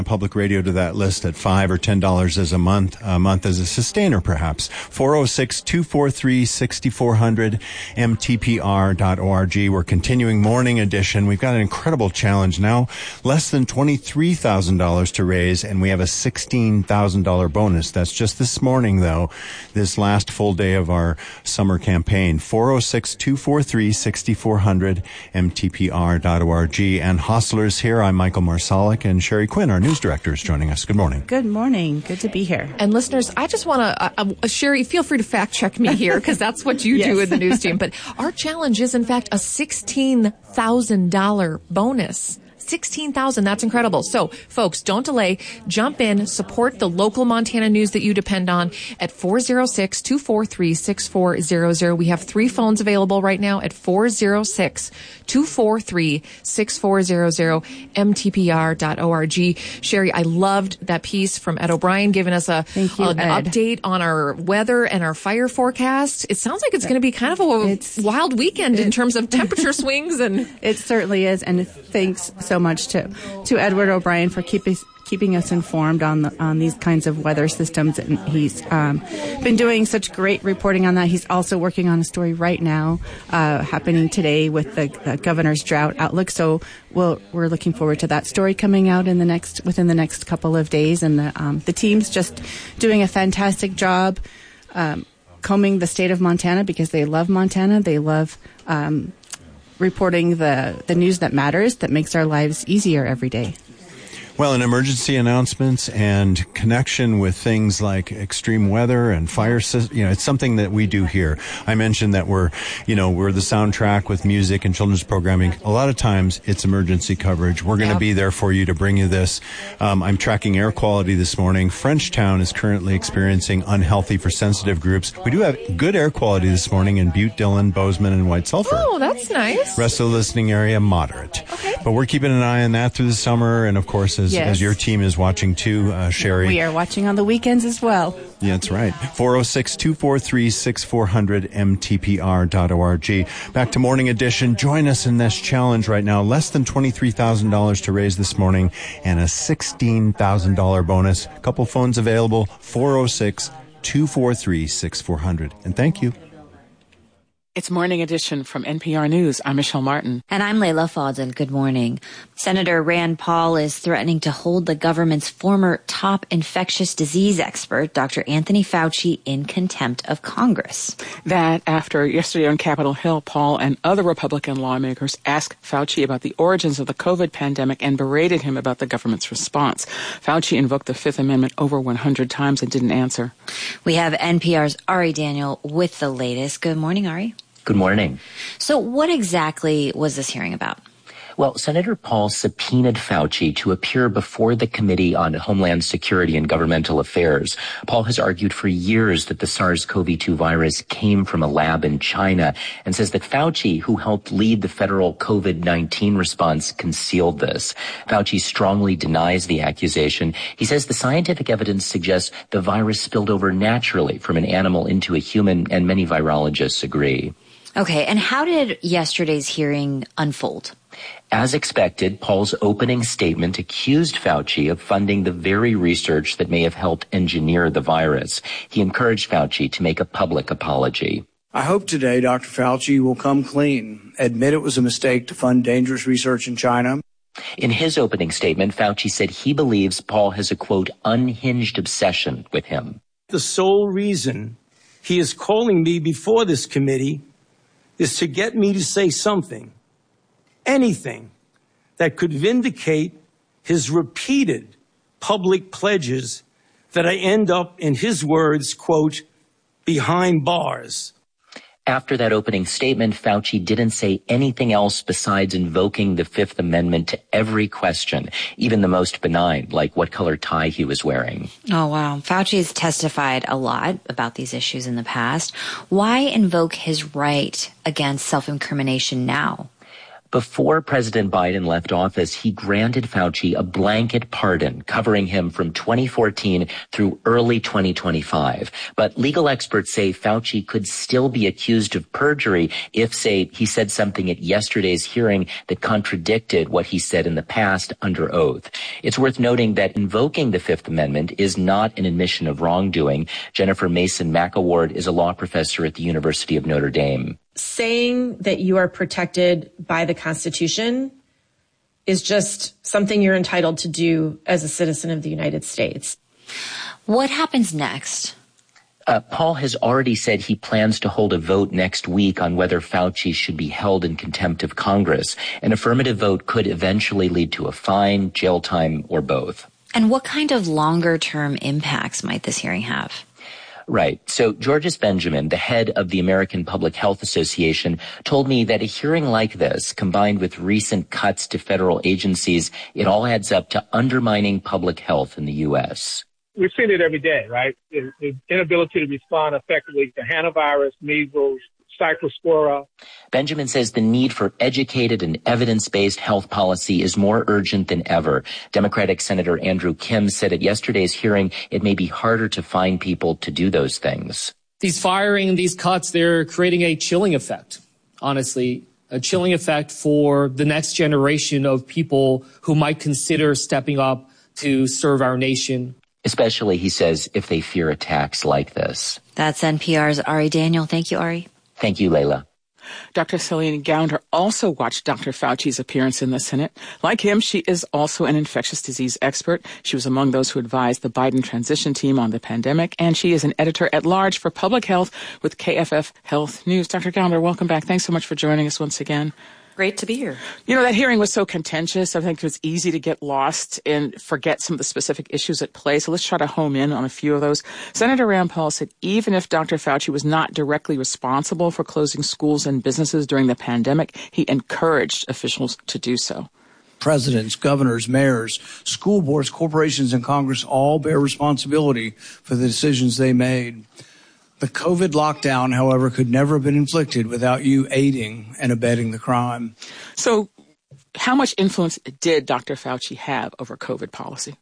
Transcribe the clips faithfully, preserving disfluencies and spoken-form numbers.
Public Radio to that list at five or ten dollars as a month, a month as a sustainer, perhaps. four oh six, two four three, six four zero zero, M T P R dot org. We're continuing morning edition. We've got an incredible challenge now. Less than twenty-three thousand dollars to raise, and we have a sixteen thousand dollars bonus. That's just this morning, though, this last full day of our summer campaign. four oh six, two four three, six four zero zero, M T P R dot org. And Hostlers here. I'm Michael Marsalic, and Sherry Quinn, our news director, is joining us. Good morning. Good morning. Good to be here. And listeners, I just want to, uh, uh, Sherry, feel free to fact check me here because that's what you Yes. do in the news team. But our challenge is, in fact, a sixteen thousand dollars bonus. sixteen thousand dollars. That's incredible. So, folks, don't delay. Jump in. Support the local Montana news that you depend on at four oh six, two four three, six four zero zero. We have three phones available right now at four oh six, two four three, six four zero zero, M T P R dot org. Sherry, I loved that piece from Ed O'Brien giving us a, Thank you, an Ed. update on our weather and our fire forecast. It sounds like it's going to be kind of a It's- wild weekend in terms of temperature swings and... It certainly is, and thanks so much to to Edward O'Brien for keeping keeping us informed on the, on these kinds of weather systems. And he's um, been doing such great reporting on that. He's also working on a story right now uh, happening today with the, the governor's drought outlook. So we'll, we're looking forward to that story coming out in the next within the next couple of days. And the um, the team's just doing a fantastic job um, combing the state of Montana because they love Montana. They love um, reporting the, the news that matters, that makes our lives easier every day. Well, in emergency announcements and connection with things like extreme weather and fire, you know, it's something that we do here. I mentioned that we're, you know, we're the soundtrack with music and children's programming. A lot of times it's emergency coverage. We're going to Yep. be there for you to bring you this. Um, I'm tracking air quality this morning. Frenchtown is currently experiencing unhealthy for sensitive groups. We do have good air quality this morning in Butte, Dillon, Bozeman, and White Sulphur. Oh, that's nice. Rest of the listening area, moderate. Okay. But we're keeping an eye on that through the summer, and of course, as, Yes. as your team is watching too, uh, Sherry. We are watching on the weekends as well. Yeah, that's right. four oh six, two four three, six four zero zero, M T P R dot org. Back to Morning Edition. Join us in this challenge right now. Less than twenty-three thousand dollars to raise this morning and a sixteen thousand dollars bonus. A couple phones available, four oh six, two four three, six four zero zero. And thank you. It's Morning Edition from N P R News. I'm Michelle Martin. And I'm Layla Fadel. Good morning. Senator Rand Paul is threatening to hold the government's former top infectious disease expert, Doctor Anthony Fauci, in contempt of Congress. That after yesterday on Capitol Hill, Paul and other Republican lawmakers asked Fauci about the origins of the COVID pandemic and berated him about the government's response. Fauci invoked the Fifth Amendment over one hundred times and didn't answer. We have N P R's Ari Daniel with the latest. Good morning, Ari. Good morning. So what exactly was this hearing about? Well, Senator Paul subpoenaed Fauci to appear before the Committee on Homeland Security and Governmental Affairs. Paul has argued for years that the SARS-C o V two virus came from a lab in China and says that Fauci, who helped lead the federal COVID nineteen response, concealed this. Fauci strongly denies the accusation. He says the scientific evidence suggests the virus spilled over naturally from an animal into a human, and many virologists agree. Okay, and how did yesterday's hearing unfold? As expected, Paul's opening statement accused Fauci of funding the very research that may have helped engineer the virus. He encouraged Fauci to make a public apology. I hope today Doctor Fauci will come clean, admit it was a mistake to fund dangerous research in China. In his opening statement, Fauci said he believes Paul has a, quote, unhinged obsession with him. The sole reason he is calling me before this committee is to get me to say something, anything, that could vindicate his repeated public pledges that I end up, in his words, quote, behind bars. After that opening statement, Fauci didn't say anything else besides invoking the Fifth Amendment to every question, even the most benign, like what color tie he was wearing. Oh, wow. Fauci has testified a lot about these issues in the past. Why invoke his right against self-incrimination now? Before President Biden left office, he granted Fauci a blanket pardon covering him from twenty fourteen through early twenty twenty-five. But legal experts say Fauci could still be accused of perjury if, say, he said something at yesterday's hearing that contradicted what he said in the past under oath. It's worth noting that invoking the Fifth Amendment is not an admission of wrongdoing. Jennifer Mason McAward is a law professor at the University of Notre Dame. Saying that you are protected by the Constitution is just something you're entitled to do as a citizen of the United States. What happens next? Uh, Paul has already said he plans to hold a vote next week on whether Fauci should be held in contempt of Congress. An affirmative vote could eventually lead to a fine, jail time, or both. And what kind of longer-term impacts might this hearing have? Right. So Georges Benjamin, the head of the American Public Health Association, told me that a hearing like this, combined with recent cuts to federal agencies, it all adds up to undermining public health in the U S. We've seen it every day, right? The, the inability to respond effectively to hantavirus, measles, cyclospora. Benjamin says the need for educated and evidence-based health policy is more urgent than ever. Democratic Senator Andrew Kim said at yesterday's hearing it may be harder to find people to do those things. These firing, these cuts, they're creating a chilling effect, honestly, a chilling effect for the next generation of people who might consider stepping up to serve our nation. Especially, he says, if they fear attacks like this. That's N P R's Ari Daniel. Thank you, Ari. Thank you, Layla. Doctor Celine Gounder also watched Doctor Fauci's appearance in the Senate. Like him, she is also an infectious disease expert. She was among those who advised the Biden transition team on the pandemic, and she is an editor-at-large for public health with K F F Health News. Doctor Gounder, welcome back. Thanks so much for joining us once again. Great to be here. You know, that hearing was so contentious. I think it was easy to get lost and forget some of the specific issues at play. So let's try to home in on a few of those. Senator Rand Paul said even if Doctor Fauci was not directly responsible for closing schools and businesses during the pandemic, he encouraged officials to do so. Presidents, governors, mayors, school boards, corporations, and Congress all bear responsibility for the decisions they made. The COVID lockdown, however, could never have been inflicted without you aiding and abetting the crime. So how much influence did Doctor Fauci have over COVID policy?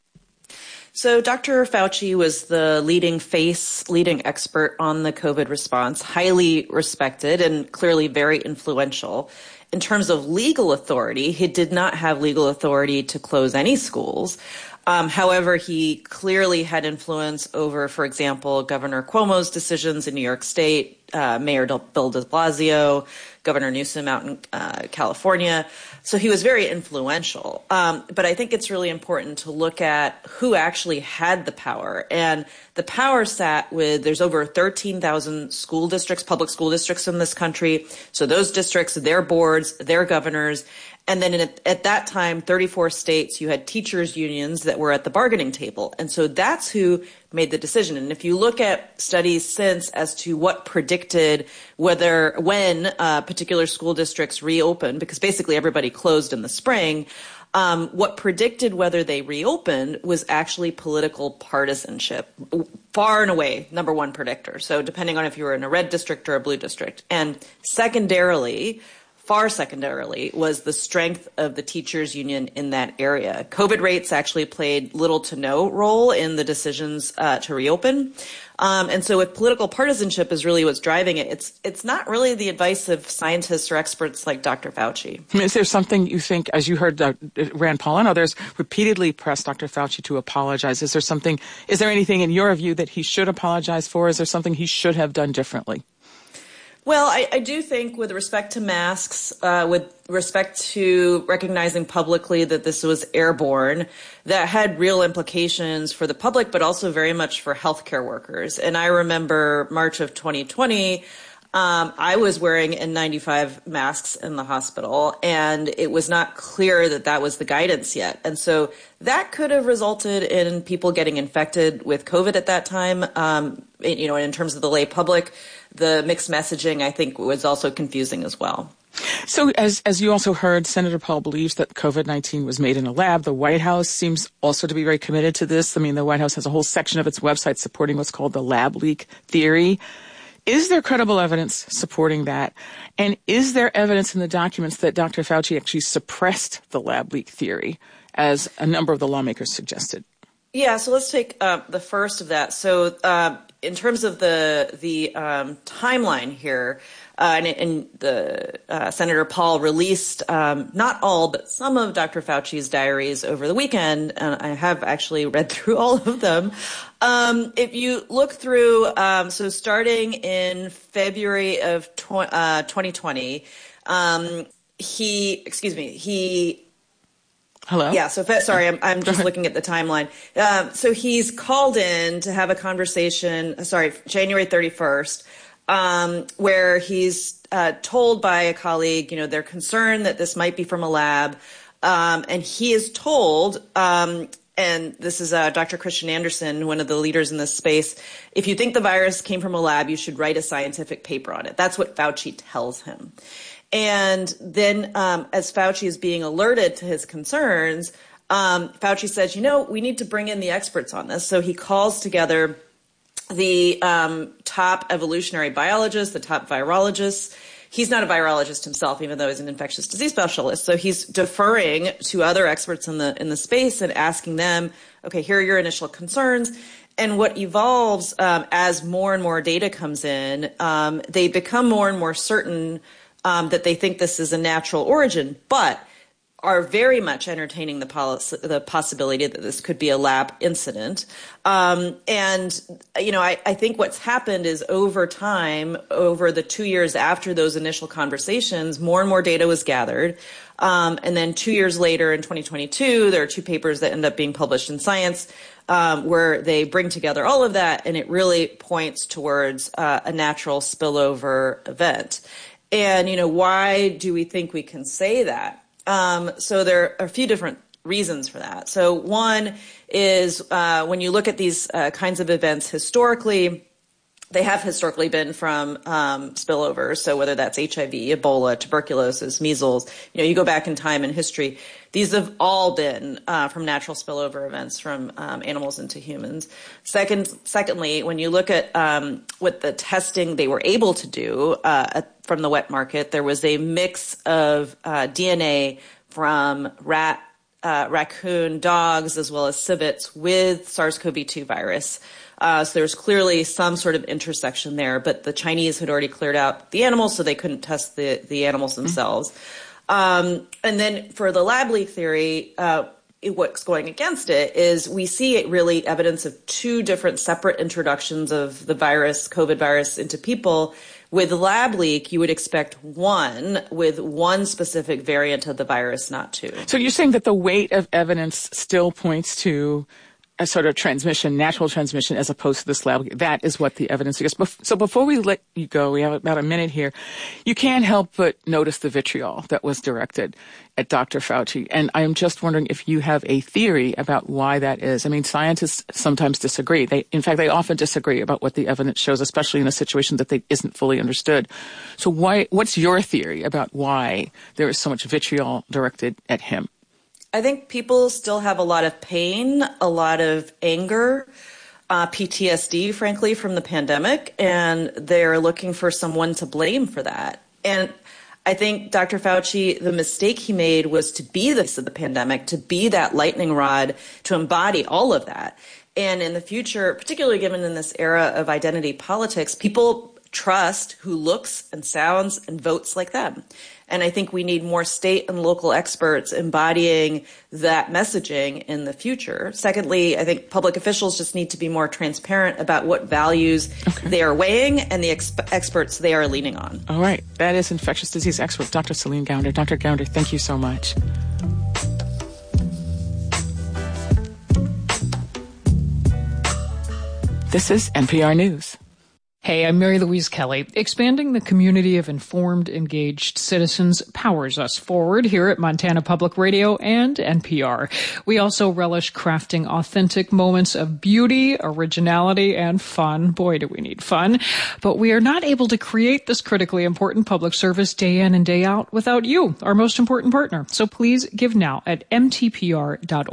So Doctor Fauci was the leading face, leading expert on the COVID response, highly respected and clearly very influential. In terms of legal authority, he did not have legal authority to close any schools. Um, however, he clearly had influence over, for example, Governor Cuomo's decisions in New York State, uh, Mayor Bill de Blasio, Governor Newsom out in uh, California. So he was very influential. Um, but I think it's really important to look at who actually had the power. And the power sat with, there's over thirteen thousand school districts, public school districts in this country. So those districts, their boards, their governors. And then in, at that time, thirty-four states, you had teachers' unions that were at the bargaining table. And so that's who made the decision. And if you look at studies since as to what predicted whether, when uh, particular school districts reopened, because basically everybody closed in the spring, um, what predicted whether they reopened was actually political partisanship. Far and away, number one predictor. So depending on if you were in a red district or a blue district. And secondarily, far secondarily, was the strength of the teachers union in that area. COVID rates actually played little to no role in the decisions uh, to reopen. Um, and so if political partisanship is really what's driving it, it's it's not really the advice of scientists or experts like Doctor Fauci. Is there something you think, as you heard uh, Rand Paul and others repeatedly press Doctor Fauci to apologize, is there something, is there anything in your view that he should apologize for? Is there something he should have done differently? Well, I, I do think with respect to masks, uh, with respect to recognizing publicly that this was airborne, that had real implications for the public, but also very much for healthcare workers. And I remember March of twenty twenty, um, I was wearing N ninety-five masks in the hospital, and it was not clear that that was the guidance yet. And so that could have resulted in people getting infected with COVID at that time. Um, you know, in terms of the lay public, the mixed messaging, I think, was also confusing as well. So as as you also heard, Senator Paul believes that COVID nineteen was made in a lab. The White House seems also to be very committed to this. I mean, the White House has a whole section of its website supporting what's called the lab leak theory. Is there credible evidence supporting that? And is there evidence in the documents that Doctor Fauci actually suppressed the lab leak theory, as a number of the lawmakers suggested? Yeah, so let's take uh, the first of that. So uh, in terms of the the um, timeline here, uh, and, and the uh, Senator Paul released um, not all, but some of Doctor Fauci's diaries over the weekend, and I have actually read through all of them. Um, if you look through, um, so starting in February of tw- uh, twenty twenty, um, he, excuse me, he... Hello? Yeah, so sorry, I'm, I'm just looking at the timeline. Um, so he's called in to have a conversation, sorry, January thirty-first, um, where he's uh, told by a colleague, you know, they're concerned that this might be from a lab. Um, and he is told, um, and this is uh, Doctor Christian Anderson, one of the leaders in this space, if you think the virus came from a lab, you should write a scientific paper on it. That's what Fauci tells him. And then um, as Fauci is being alerted to his concerns, um, Fauci says, you know, we need to bring in the experts on this. So he calls together the um, top evolutionary biologists, the top virologists. He's not a virologist himself, even though he's an infectious disease specialist. So he's deferring to other experts in the in the space and asking them, okay, here are your initial concerns. And what evolves um, as more and more data comes in, um, they become more and more certain Um, that they think this is a natural origin, but are very much entertaining the, policy, the possibility that this could be a lab incident. Um, and, you know, I, I think what's happened is over time, over the two years after those initial conversations, more and more data was gathered. Um, and then two years later in twenty twenty-two, there are two papers that end up being published in Science um, where they bring together all of that, and it really points towards uh, a natural spillover event. And, you know, why do we think we can say that? Um, so there are a few different reasons for that. So one is uh, when you look at these uh, kinds of events historically, they have historically been from um, spillovers. So whether that's H I V, Ebola, tuberculosis, measles, you know, you go back in time in history, these have all been uh, from natural spillover events from um, animals into humans. Second, secondly, when you look at um, what the testing they were able to do uh, at, from the wet market, there was a mix of uh, D N A from rat, uh, raccoon, dogs, as well as civets with SARS-C o V two virus. Uh, so there's clearly some sort of intersection there, but the Chinese had already cleared out the animals, so they couldn't test the, the animals themselves. Mm-hmm. Um, and then for the lab leak theory, uh, it, what's going against it is we see really evidence of two different separate introductions of the virus, COVID virus, into people. With lab leak, you would expect one with one specific variant of the virus, not two. So you're saying that the weight of evidence still points to a sort of transmission, natural transmission, as opposed to this lab. That is what the evidence is. So before we let you go, we have about a minute here. You can't help but notice the vitriol that was directed at Doctor Fauci. And I'm just wondering if you have a theory about why that is. I mean, scientists sometimes disagree. They, in fact, they often disagree about what the evidence shows, especially in a situation that they isn't fully understood. So why, what's your theory about why there is so much vitriol directed at him? I think people still have a lot of pain, a lot of anger, uh, P T S D, frankly, from the pandemic, and they're looking for someone to blame for that. And I think Doctor Fauci, the mistake he made was to be this of the pandemic, to be that lightning rod, to embody all of that. And in the future, particularly given in this era of identity politics, people trust who looks and sounds and votes like them. And I think we need more state and local experts embodying that messaging in the future. Secondly, I think public officials just need to be more transparent about what values okay. they are weighing and the ex- experts they are leaning on. All right. That is infectious disease expert Doctor Celine Gounder. Doctor Gounder, thank you so much. This is N P R News. Hey, I'm Mary Louise Kelly. Expanding the community of informed, engaged citizens powers us forward here at Montana Public Radio and N P R. We also relish crafting authentic moments of beauty, originality, and fun. Boy, do we need fun. But we are not able to create this critically important public service day in and day out without you, our most important partner. So please give now at m t p r dot org.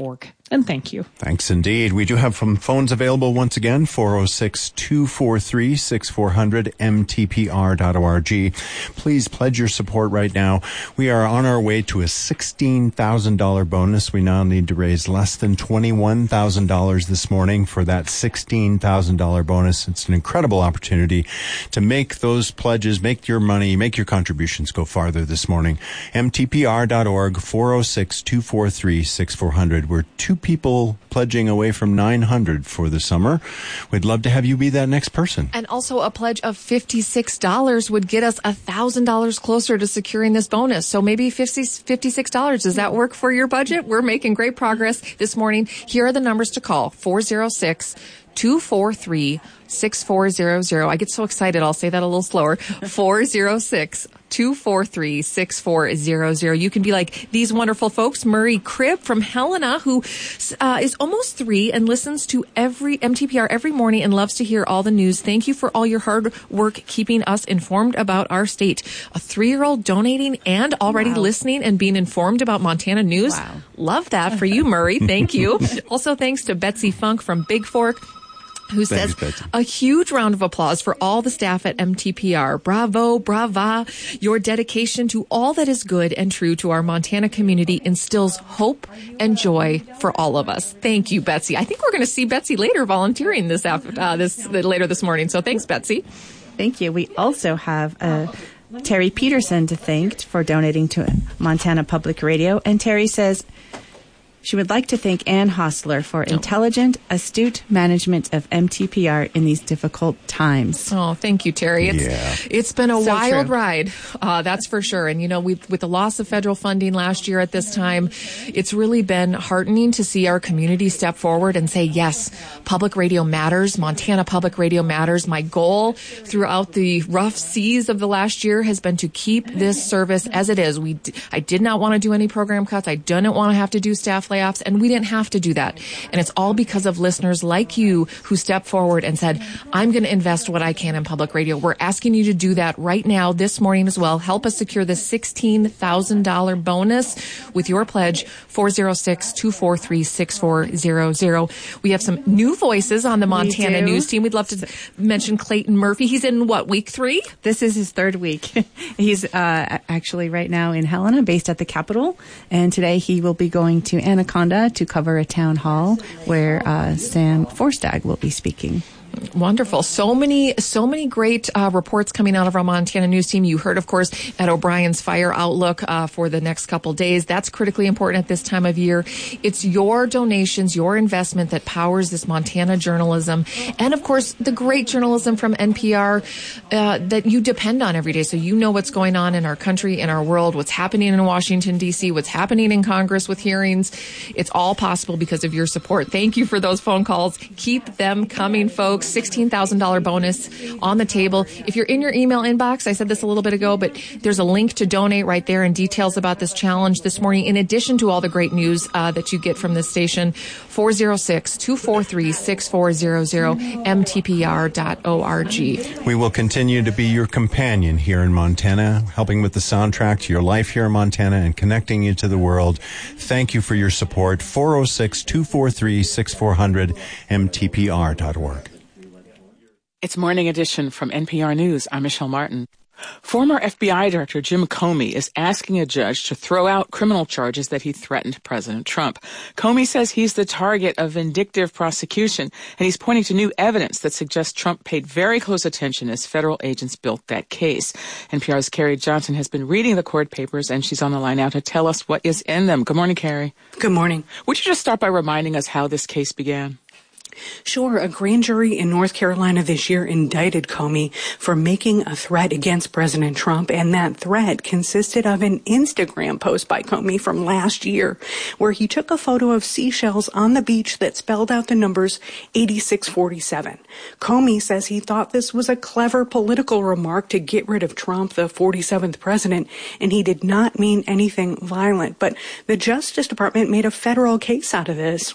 And thank you. Thanks indeed. We do have some phones available once again, four oh six, two four three, six four zero zero, M T P R dot org. Please pledge your support right now. We are on our way to a sixteen thousand dollars bonus. We now need to raise less than twenty-one thousand dollars this morning for that sixteen thousand dollars bonus. It's an incredible opportunity to make those pledges, make your money, make your contributions go farther this morning. M T P R dot org, four oh six, two four three, six four zero zero. We're two people pledging away from nine hundred for the summer. We'd love to have you be that next person. And also a pledge of fifty-six dollars would get us one thousand dollars closer to securing this bonus. So maybe fifty-six dollars. Does that work for your budget? We're making great progress this morning. Here are the numbers to call. four oh six, two four three, six four zero zero. I get so excited. I'll say that a little slower. four oh six, two four three, six four zero zero. You can be like these wonderful folks. Murray Cribb from Helena, who uh, is almost three and listens to every M T P R every morning and loves to hear all the news. Thank you for all your hard work keeping us informed about our state. A three-year-old donating and already wow. listening and being informed about Montana news. Wow. Love that for you, Murray. Thank you. Also, thanks to Betsy Funk from Big Fork, who says, Thanks, a huge round of applause for all the staff at M T P R. Bravo, brava. Your dedication to all that is good and true to our Montana community instills hope and joy for all of us. Thank you, Betsy. I think we're going to see Betsy later volunteering this after, uh, this later this morning. So thanks, Betsy. Thank you. We also have uh, Terry Peterson to thank for donating to Montana Public Radio. And Terry says, she would like to thank Ann Hostler for intelligent, astute management of M T P R in these difficult times. Oh, thank you, Terry. It's, yeah. it's been a so wild true. ride, uh, that's for sure. And, you know, we, with the loss of federal funding last year at this time, it's really been heartening to see our community step forward and say, yes, public radio matters. Montana Public Radio matters. My goal throughout the rough seas of the last year has been to keep this service as it is. We, d- I did not want to do any program cuts. I didn't want to have to do staff layoffs. And we didn't have to do that. And it's all because of listeners like you who stepped forward and said, I'm going to invest what I can in public radio. We're asking you to do that right now, this morning as well. Help us secure the sixteen thousand dollars bonus with your pledge, four oh six, two four three, six four zero zero. We have some new voices on the Montana news team. We'd love to mention Clayton Murphy. He's in, what, week three? This is his third week. He's uh, actually right now in Helena, based at the Capitol. And today he will be going to Anaconda to cover a town hall where uh, Sam Forstag will be speaking. Wonderful. So many, so many great uh, reports coming out of our Montana news team. You heard, of course, Ed O'Brien's fire outlook uh, for the next couple days. That's critically important at this time of year. It's your donations, your investment that powers this Montana journalism. And, of course, the great journalism from N P R uh, that you depend on every day. So you know what's going on in our country, in our world, what's happening in Washington, D C, what's happening in Congress with hearings. It's all possible because of your support. Thank you for those phone calls. Keep them coming, folks. sixteen thousand dollars bonus on the table. If you're in your email inbox, I said this a little bit ago, but there's a link to donate right there and details about this challenge this morning, in addition to all the great news uh, that you get from this station. four oh six, two four three, six four zero zero, M T P R dot org. We will continue to be your companion here in Montana, helping with the soundtrack to your life here in Montana and connecting you to the world. Thank you for your support. four oh six, two four three, six four zero zero, M T P R dot org. It's Morning Edition from N P R News. I'm Michelle Martin. Former F B I Director Jim Comey is asking a judge to throw out criminal charges that he threatened President Trump. Comey says he's the target of vindictive prosecution, and he's pointing to new evidence that suggests Trump paid very close attention as federal agents built that case. N P R's Carrie Johnson has been reading the court papers, and she's on the line now to tell us what is in them. Good morning, Carrie. Good morning. Would you just start by reminding us how this case began? Sure. A grand jury in North Carolina this year indicted Comey for making a threat against President Trump, and that threat consisted of an Instagram post by Comey from last year where he took a photo of seashells on the beach that spelled out the numbers eighty-six forty-seven. Comey says he thought this was a clever political remark to get rid of Trump, the forty-seventh president, and he did not mean anything violent. But the Justice Department made a federal case out of this.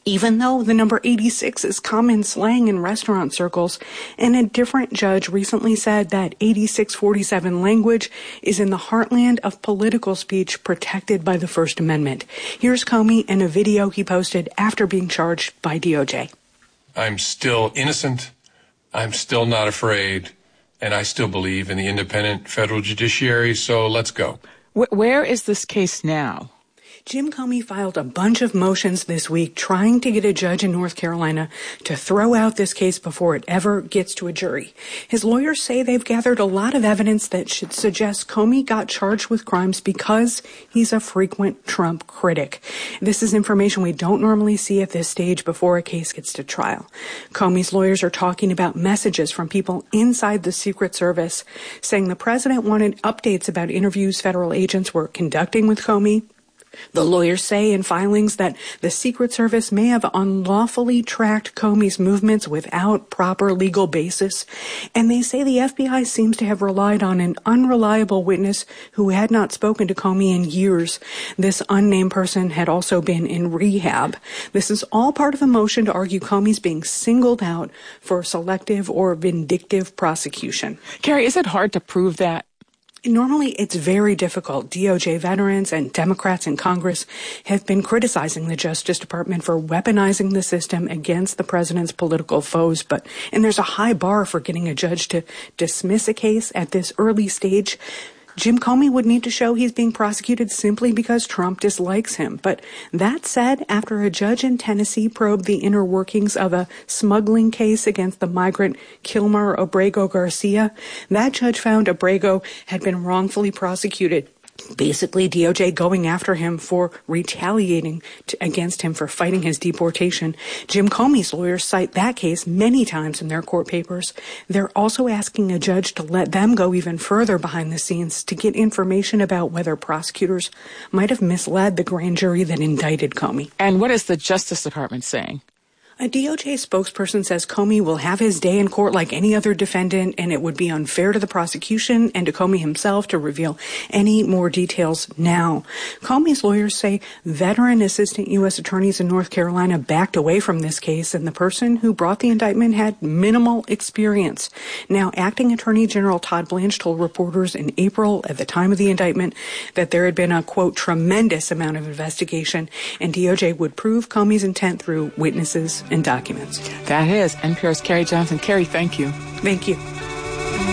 even though the number eighty-six is common slang in restaurant circles. And a different judge recently said that eighty-six forty-seven language is in the heartland of political speech protected by the First Amendment. Here's Comey in a video he posted after being charged by D O J. I'm still innocent. I'm still not afraid. And I still believe in the independent federal judiciary. So let's go. Where is this case now? Jim Comey filed a bunch of motions this week trying to get a judge in North Carolina to throw out this case before it ever gets to a jury. His lawyers say they've gathered a lot of evidence that should suggest Comey got charged with crimes because he's a frequent Trump critic. This is information we don't normally see at this stage before a case gets to trial. Comey's lawyers are talking about messages from people inside the Secret Service saying the president wanted updates about interviews federal agents were conducting with Comey. The lawyers say in filings that the Secret Service may have unlawfully tracked Comey's movements without proper legal basis. And they say the F B I seems to have relied on an unreliable witness who had not spoken to Comey in years. This unnamed person had also been in rehab. This is all part of a motion to argue Comey's being singled out for selective or vindictive prosecution. Carrie, is it hard to prove that? Normally, it's very difficult. D O J veterans and Democrats in Congress have been criticizing the Justice Department for weaponizing the system against the president's political foes. But, and there's a high bar for getting a judge to dismiss a case at this early stage. Jim Comey would need to show he's being prosecuted simply because Trump dislikes him. But that said, after a judge in Tennessee probed the inner workings of a smuggling case against the migrant Kilmer Abrego Garcia, that judge found Abrego had been wrongfully prosecuted. Basically, D O J going after him for retaliating to, against him for fighting his deportation. Jim Comey's lawyers cite that case many times in their court papers. They're also asking a judge to let them go even further behind the scenes to get information about whether prosecutors might have misled the grand jury that indicted Comey. And what is the Justice Department saying? A D O J spokesperson says Comey will have his day in court like any other defendant, and it would be unfair to the prosecution and to Comey himself to reveal any more details now. Comey's lawyers say veteran assistant U S attorneys in North Carolina backed away from this case, and the person who brought the indictment had minimal experience. Now, Acting Attorney General Todd Blanche told reporters in April at the time of the indictment that there had been a, quote, tremendous amount of investigation, and D O J would prove Comey's intent through witnesses and documents. That is N P R's Carrie Johnson. Carrie, thank you. Thank you.